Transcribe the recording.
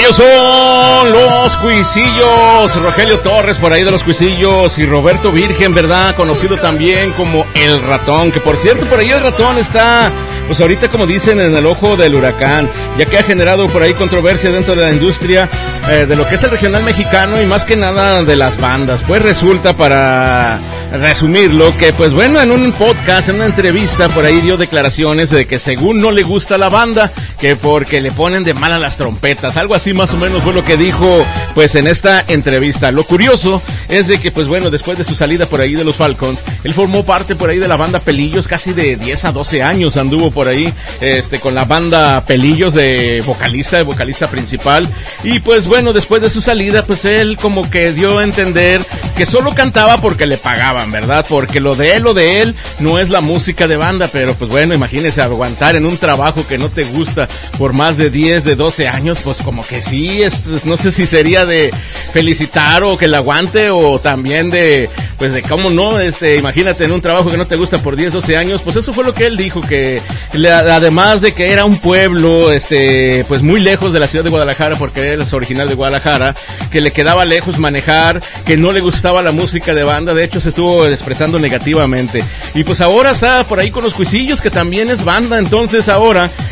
Ellos son los Cuisillos, Rogelio Torres por ahí de los Cuisillos y Roberto Virgen, ¿verdad? Conocido también como El Ratón, que por cierto por ahí El Ratón está, pues ahorita como dicen, en el ojo del huracán, ya que ha generado por ahí controversia dentro de la industria de lo que es el regional mexicano y más que nada de las bandas. Pues resulta, para resumirlo, que pues bueno, en un podcast, en una entrevista por ahí dio declaraciones de que según no le gusta la banda, que porque le ponen de mal a las trompetas, algo así más o menos fue lo que dijo pues en esta entrevista. Lo curioso es de que pues bueno, después de su salida por ahí de los Falcons, él formó parte por ahí de la banda Pelillos, casi de 10 a 12 años anduvo por ahí con la banda Pelillos de vocalista principal, y pues bueno, después de su salida pues él como que dio a entender que solo cantaba porque le pagaban, ¿verdad? Porque lo de él no es la música de banda, pero pues bueno, imagínese aguantar en un trabajo que no te gusta por más de 10, de 12 años, pues como que sí, no sé si sería de felicitar o que la aguante, o también de, pues de cómo no, imagínate en un trabajo que no te gusta por 10, 12 años, pues eso fue lo que él dijo, que además de que era un pueblo, pues muy lejos de la ciudad de Guadalajara, porque él es original de Guadalajara, que le quedaba lejos manejar, que no le gustaba la música de banda, de hecho se estuvo expresando negativamente, y pues ahora está por ahí con los Cuisillos, que también es banda, entonces ahora